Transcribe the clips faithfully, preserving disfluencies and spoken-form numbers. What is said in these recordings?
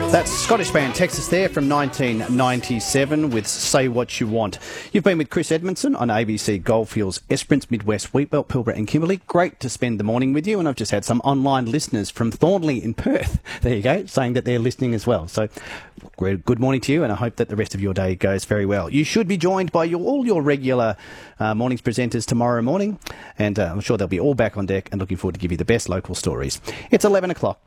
That's Scottish band Texas there from nineteen ninety-seven with Say What You Want. You've been with Chris Edmondson on A B C Goldfields, Esperance, Midwest, Wheatbelt, Pilbara and Kimberley. Great to spend the morning with you, and I've just had some online listeners from Thornley in Perth, there you go, saying that they're listening as well. So good morning to you, and I hope that the rest of your day goes very well. You should be joined by your, all your regular uh, mornings presenters tomorrow morning, and uh, I'm sure they'll be all back on deck and looking forward to give you the best local stories. It's eleven o'clock.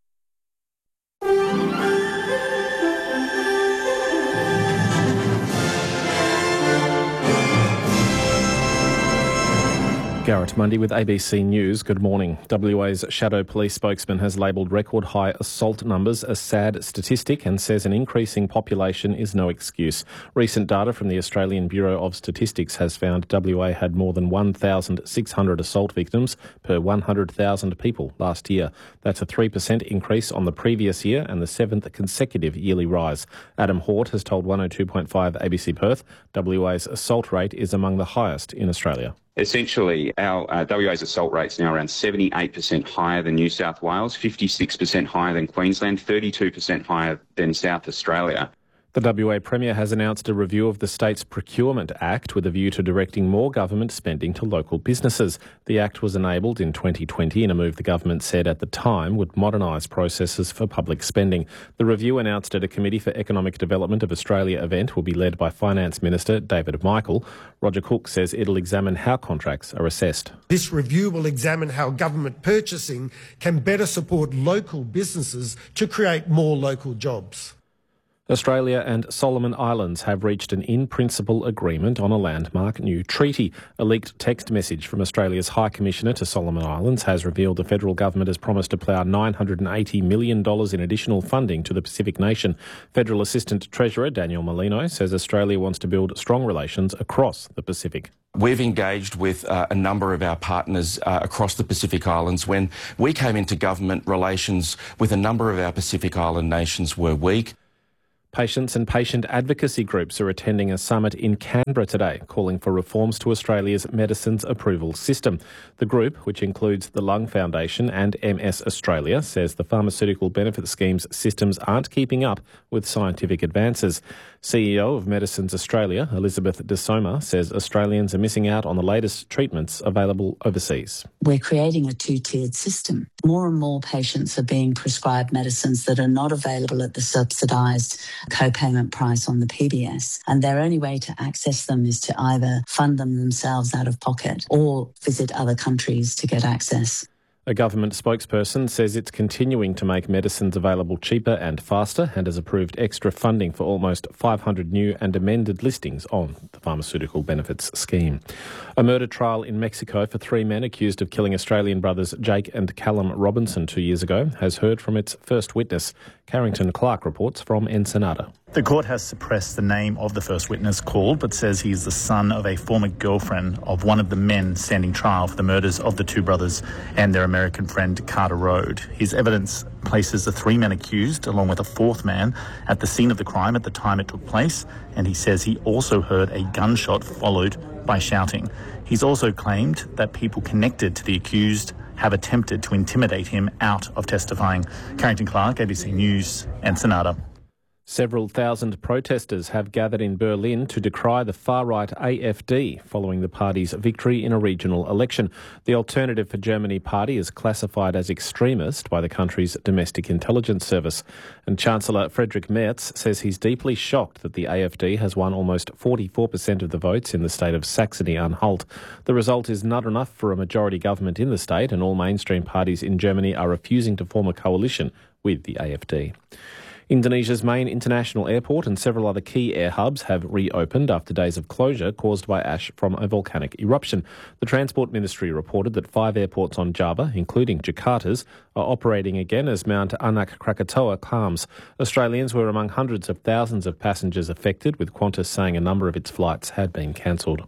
Garrett Mundy with A B C News. Good morning. W A's Shadow Police spokesman has labelled record high assault numbers a sad statistic and says an increasing population is no excuse. Recent data from the Australian Bureau of Statistics has found W A had more than one thousand six hundred assault victims per one hundred thousand people last year. That's a three percent increase on the previous year and the seventh consecutive yearly rise. Adam Hort has told one oh two point five A B C Perth W A's assault rate is among the highest in Australia. Essentially, our uh, W A's assault rate's now around seventy-eight percent higher than New South Wales, fifty-six percent higher than Queensland, thirty-two percent higher than South Australia. The W A Premier has announced a review of the state's Procurement Act with a view to directing more government spending to local businesses. The Act was enabled in twenty twenty in a move the government said at the time would modernise processes for public spending. The review, announced at a Committee for Economic Development of Australia event, will be led by Finance Minister David Michael. Roger Cook says it'll examine how contracts are assessed. This review will examine how government purchasing can better support local businesses to create more local jobs. Australia and Solomon Islands have reached an in-principle agreement on a landmark new treaty. A leaked text message from Australia's High Commissioner to Solomon Islands has revealed the federal government has promised to plough nine hundred eighty million dollars in additional funding to the Pacific nation. Federal Assistant Treasurer Daniel Molino says Australia wants to build strong relations across the Pacific. We've engaged with uh, a number of our partners uh, across the Pacific Islands. When we came into government, relations with a number of our Pacific Island nations were weak. Patients and patient advocacy groups are attending a summit in Canberra today, calling for reforms to Australia's medicines approval system. The group, which includes the Lung Foundation and M S Australia, says the pharmaceutical benefit scheme's systems aren't keeping up with scientific advances. C E O of Medicines Australia, Elizabeth De Soma, says Australians are missing out on the latest treatments available overseas. We're creating a two-tiered system. More and more patients are being prescribed medicines that are not available at the subsidised co-payment price on the P B S, and their only way to access them is to either fund them themselves out of pocket or visit other countries to get access. A government spokesperson says it's continuing to make medicines available cheaper and faster and has approved extra funding for almost five hundred new and amended listings on the pharmaceutical benefits scheme. A murder trial in Mexico for three men accused of killing Australian brothers Jake and Callum Robinson two years ago has heard from its first witness. Carrington Clark reports from Ensenada. The court has suppressed the name of the first witness called, but says he is the son of a former girlfriend of one of the men standing trial for the murders of the two brothers and their American friend Carter Road. His evidence places the three men accused, along with a fourth man, at the scene of the crime at the time it took place, and he says he also heard a gunshot followed by shouting. He's also claimed that people connected to the accused have attempted to intimidate him out of testifying. Carrington Clark, A B C News, Ensenada. Several thousand protesters have gathered in Berlin to decry the far-right A F D following the party's victory in a regional election. The Alternative for Germany party is classified as extremist by the country's domestic intelligence service. And Chancellor Friedrich Merz says he's deeply shocked that the A F D has won almost forty-four percent of the votes in the state of Saxony-Anhalt. The result is not enough for a majority government in the state, and all mainstream parties in Germany are refusing to form a coalition with the A F D. Indonesia's main international airport and several other key air hubs have reopened after days of closure caused by ash from a volcanic eruption. The Transport Ministry reported that five airports on Java, including Jakarta's, are operating again as Mount Anak Krakatoa calms. Australians were among hundreds of thousands of passengers affected, with Qantas saying a number of its flights had been cancelled.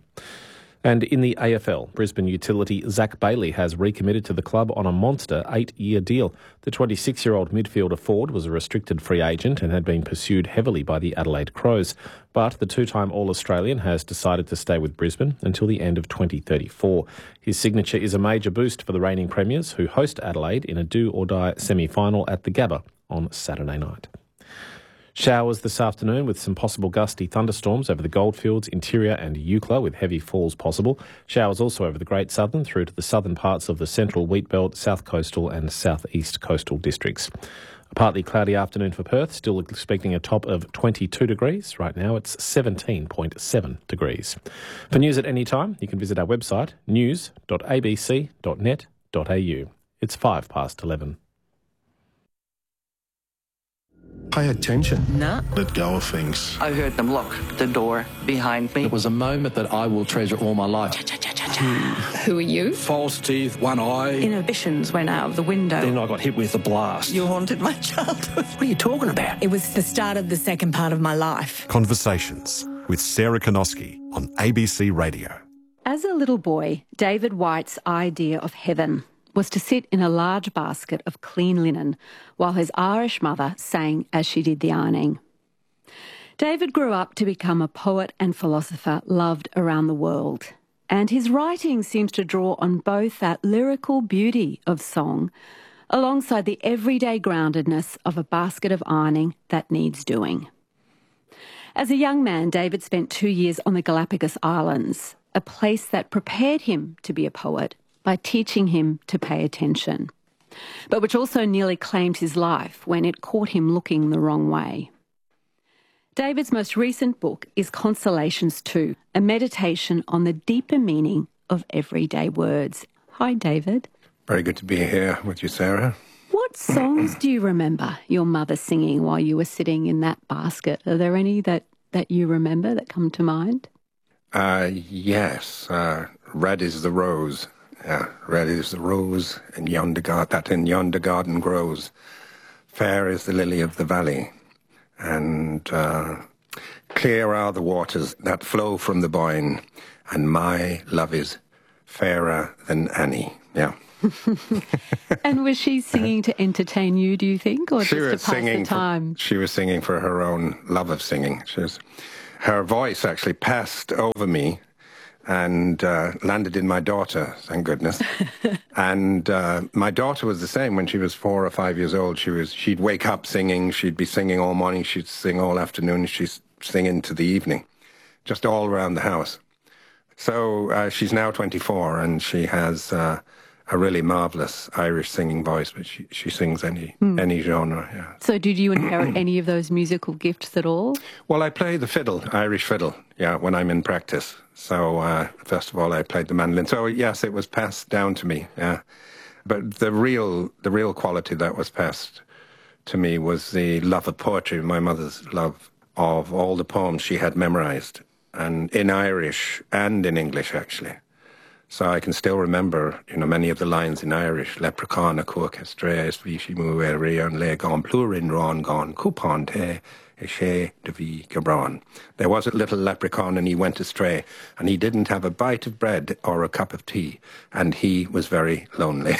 And in the A F L, Brisbane utility Zach Bailey has recommitted to the club on a monster eight-year deal. The twenty-six-year-old midfielder forward was a restricted free agent and had been pursued heavily by the Adelaide Crows. But the two-time All-Australian has decided to stay with Brisbane until the end of twenty thirty-four. His signature is a major boost for the reigning premiers, who host Adelaide in a do-or-die semi-final at the Gabba on Saturday night. Showers this afternoon with some possible gusty thunderstorms over the Goldfields, Interior and Eucla with heavy falls possible. Showers also over the Great Southern through to the southern parts of the Central Wheatbelt, South Coastal and South East Coastal districts. A partly cloudy afternoon for Perth, still expecting a top of twenty-two degrees. Right now it's seventeen point seven degrees. For news at any time, you can visit our website news dot a b c dot net dot a u. It's five past eleven. Pay attention. No. Let go of things. I heard them lock the door behind me. It was a moment that I will treasure all my life. Who are you? False teeth, one eye. Inhibitions went out of the window. Then I got hit with a blast. You haunted my childhood. What are you talking about? It was the start of the second part of my life. Conversations with Sarah Konoski on A B C Radio. As a little boy, David White's idea of heaven was to sit in a large basket of clean linen while his Irish mother sang as she did the ironing. David grew up to become a poet and philosopher loved around the world, and his writing seems to draw on both that lyrical beauty of song alongside the everyday groundedness of a basket of ironing that needs doing. As a young man, David spent two years on the Galapagos Islands, a place that prepared him to be a poet by teaching him to pay attention, but which also nearly claimed his life when it caught him looking the wrong way. David's most recent book is Consolations two, a meditation on the deeper meaning of everyday words. Hi, David. Very good to be here with you, Sarah. What songs do you remember your mother singing while you were sitting in that basket? Are there any that, that you remember that come to mind? Uh, yes. Uh, Red is the Rose. Yeah, red is the rose, in yonder gar- that in yonder garden grows. Fair is the lily of the valley, and uh, clear are the waters that flow from the Boyne, and my love is fairer than any. Yeah. And was she singing to entertain you, do you think, or she just was to pass singing the time? For, she was singing for her own love of singing. She was, her voice actually passed over me and uh, landed in my daughter, thank goodness. And uh, my daughter was the same when she was four or five years old. She was, she'd wake up singing, she'd be singing all morning, she'd sing all afternoon, she'd sing into the evening, just all around the house. So uh, she's now twenty-four, and she has uh, a really marvellous Irish singing voice, but she, she sings any mm. any genre, yeah. So did you inherit any of those musical gifts at all? Well, I play the fiddle, Irish fiddle, yeah, when I'm in practice. So, uh, first of all, I played the mandolin. So, yes, it was passed down to me, yeah. But the real the real quality that was passed to me was the love of poetry, my mother's love of all the poems she had memorized, and in Irish and in English, actually. So I can still remember, you know, many of the lines in Irish. Leprechaun a cuach estreas vishi mu erion le gon plurin ron gon coupon te eshe de vi gabron. There was a little leprechaun and he went astray, and he didn't have a bite of bread or a cup of tea, and he was very lonely.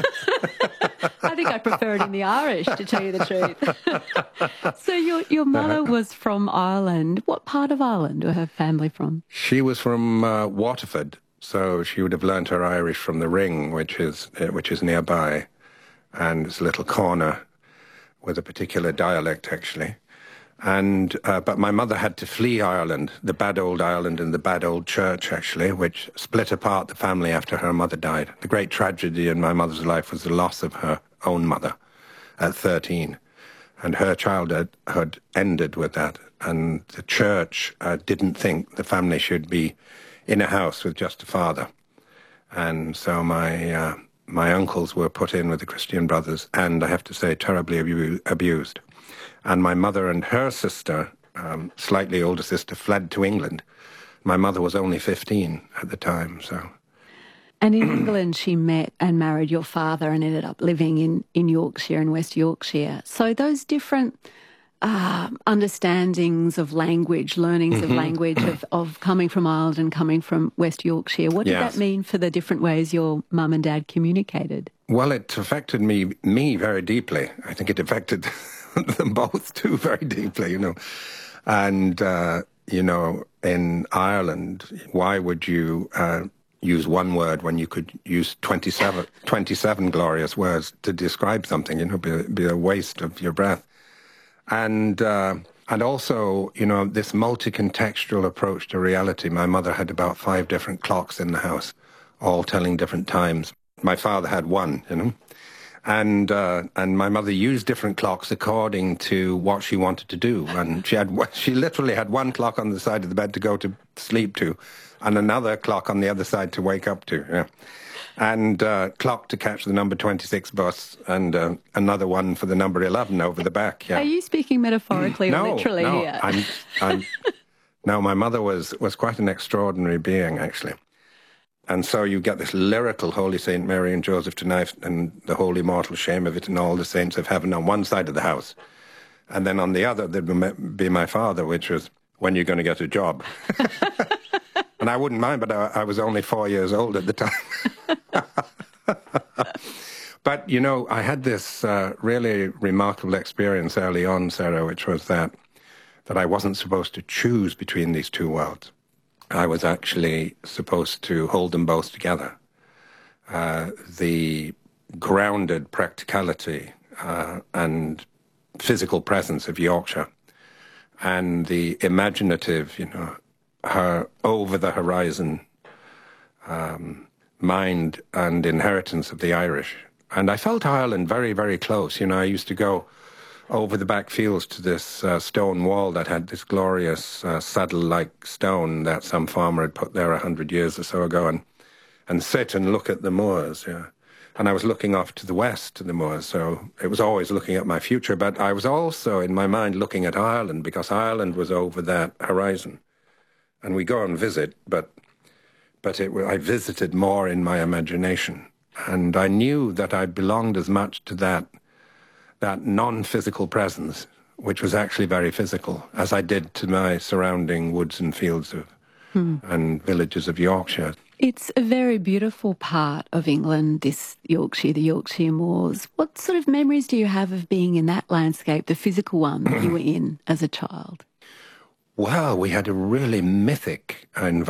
I think I prefer it in the Irish, to tell you the truth. So your your mother was from Ireland. What part of Ireland were her family from? She was from uh, Waterford. So she would have learnt her Irish from the Ring, which is uh, which is nearby, and it's a little corner with a particular dialect, actually. And uh, but my mother had to flee Ireland, the bad old Ireland and the bad old church, actually, which split apart the family after her mother died. The great tragedy in my mother's life was the loss of her own mother at thirteen, and her childhood had ended with that. And the church uh, didn't think the family should be in a house with just a father. And so my uh, my uncles were put in with the Christian Brothers, and I have to say, terribly abu- abused. And my mother and her sister, um, slightly older sister, fled to England. My mother was only fifteen at the time, so... And in England, she met and married your father and ended up living in, in Yorkshire and West Yorkshire. So those different... Uh, understandings of language, learnings mm-hmm. of language, of, of coming from Ireland and coming from West Yorkshire. What did yes. that mean for the different ways your mum and dad communicated? Well, it affected me me very deeply. I think it affected them both too very deeply, you know. And, uh, you know, in Ireland, why would you uh, use one word when you could use twenty-seven, twenty-seven glorious words to describe something? You know, be, be a waste of your breath. And uh, and also, you know, this multi-contextual approach to reality. My mother had about five different clocks in the house, all telling different times. My father had one, you know. And uh, and my mother used different clocks according to what she wanted to do. And she had she literally had one clock on the side of the bed to go to sleep to, and another clock on the other side to wake up to. Yeah. And uh, clock to catch the number twenty-six bus, and uh, another one for the number eleven over the back. Yeah. Are you speaking metaphorically no, or literally no, here? I'm, I'm, no, my mother was, was quite an extraordinary being, actually. And so you get this lyrical Holy Saint Mary and Joseph tonight, and the holy mortal shame of it, and all the saints of heaven on one side of the house. And then on the other, there'd be my father, which was, when you're going to get a job. And I wouldn't mind, but I, I was only four years old at the time. But, you know, I had this uh, really remarkable experience early on, Sarah, which was that, that I wasn't supposed to choose between these two worlds. I was actually supposed to hold them both together. Uh, the grounded practicality uh, and physical presence of Yorkshire, and the imaginative, you know, her over-the-horizon um, mind and inheritance of the Irish. And I felt Ireland very, very close. You know, I used to go over the back fields to this uh, stone wall that had this glorious uh, saddle-like stone that some farmer had put there a hundred years or so ago, and, and sit and look at the moors, yeah. And I was looking off to the west to the moors, so it was always looking at my future. But I was also, in my mind, looking at Ireland, because Ireland was over that horizon. And we go and visit, but but it, I visited more in my imagination. And I knew that I belonged as much to that, that non-physical presence, which was actually very physical, as I did to my surrounding woods and fields of, hmm. and villages of Yorkshire. It's a very beautiful part of England, this Yorkshire, the Yorkshire Moors. What sort of memories do you have of being in that landscape, the physical one that you were in as a child? Well, we had a really mythic environment.